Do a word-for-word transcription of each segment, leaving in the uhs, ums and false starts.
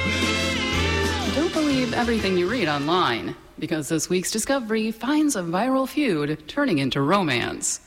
Don't believe everything you read online, because this week's discovery finds a viral feud turning into romance.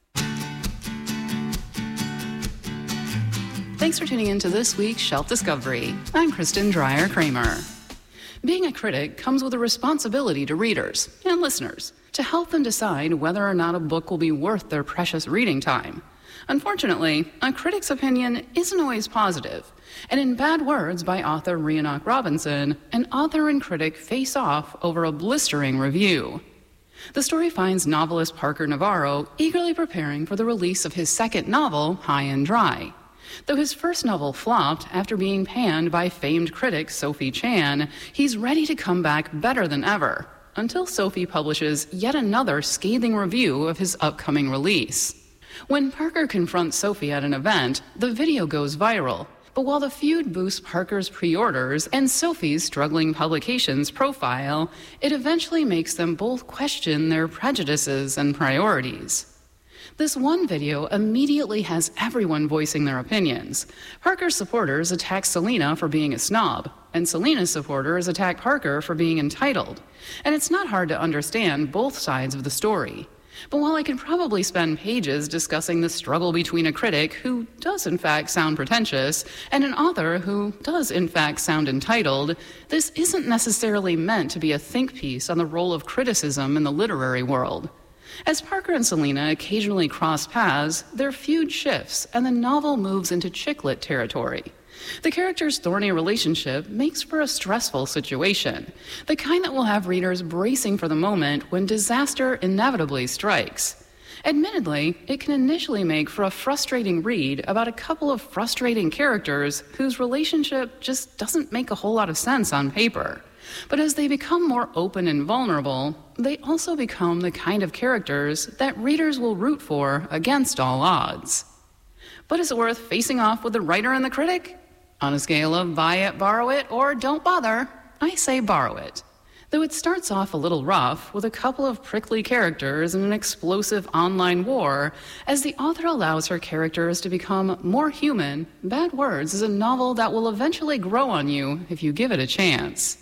Thanks for tuning in to this week's Shelf Discovery. I'm Kristen Dreyer-Kramer. Being a critic comes with a responsibility to readers and listeners to help them decide whether or not a book will be worth their precious reading time. Unfortunately, a critic's opinion isn't always positive, and in Bad Words by author Rhiannoch Robinson, an author and critic face off over a blistering review. The story finds novelist Parker Navarro eagerly preparing for the release of his second novel, High and Dry. Though his first novel flopped after being panned by famed critic Sophie Chan, he's ready to come back better than ever, until Sophie publishes yet another scathing review of his upcoming release. When Parker confronts Sophie at an event, the video goes viral. But while the feud boosts Parker's pre-orders and Sophie's struggling publications profile, it eventually makes them both question their prejudices and priorities. This one video immediately has everyone voicing their opinions. Parker's supporters attack Selena for being a snob, and Selena's supporters attack Parker for being entitled. And it's not hard to understand both sides of the story. But while I could probably spend pages discussing the struggle between a critic who does in fact sound pretentious and an author who does in fact sound entitled, this isn't necessarily meant to be a think piece on the role of criticism in the literary world. As Parker and Selena occasionally cross paths, their feud shifts and the novel moves into chick lit territory. The characters' thorny relationship makes for a stressful situation, the kind that will have readers bracing for the moment when disaster inevitably strikes. Admittedly, it can initially make for a frustrating read about a couple of frustrating characters whose relationship just doesn't make a whole lot of sense on paper. But as they become more open and vulnerable, they also become the kind of characters that readers will root for against all odds. But is it worth facing off with the writer and the critic? On a scale of buy it, borrow it, or don't bother, I say borrow it. Though it starts off a little rough with a couple of prickly characters and an explosive online war, as the author allows her characters to become more human, Bad Words is a novel that will eventually grow on you if you give it a chance.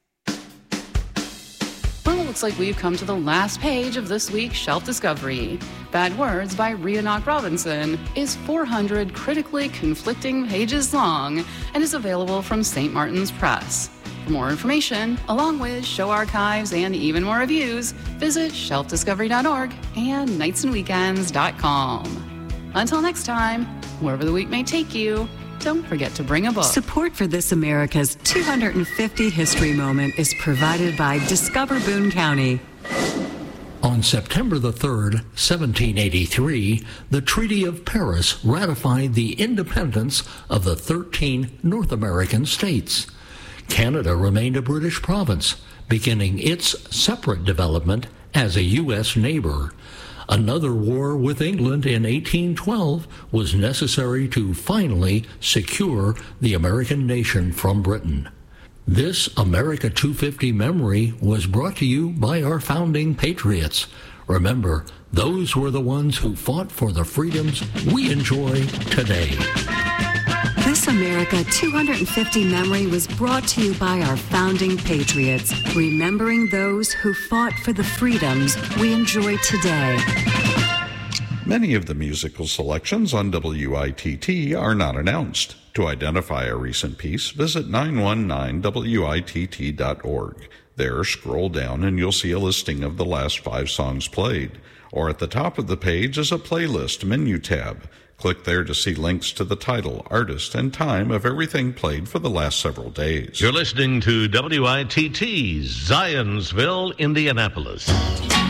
Well, it looks like we've come to the last page of this week's Shelf Discovery. Bad Words by Rhiannoch Robinson is four hundred critically conflicting pages long and is available from Saint Martin's Press. For more information, along with show archives and even more reviews, visit shelf discovery dot org and nights and weekends dot com. Until next time, wherever the week may take you, don't forget to bring a book. Support for This America's two hundred fifty History Moment is provided by Discover Boone County. On September the third, seventeen eighty-three, the Treaty of Paris ratified the independence of the thirteen North American states. Canada remained a British province, beginning its separate development as a U S neighbor. Another war with England in eighteen twelve was necessary to finally secure the American nation from Britain. This America two fifty memory was brought to you by our founding patriots. Remember, those were the ones who fought for the freedoms we enjoy today. This America two hundred fifty memory was brought to you by our founding patriots, remembering those who fought for the freedoms we enjoy today. Many of the musical selections on W I T T are not announced. To identify a recent piece, visit nine one nine W I T T dot org. There, scroll down and you'll see a listing of the last five songs played. Or at the top of the page is a playlist menu tab. Click there to see links to the title, artist, and time of everything played for the last several days. You're listening to W I T T, Zionsville, Indianapolis.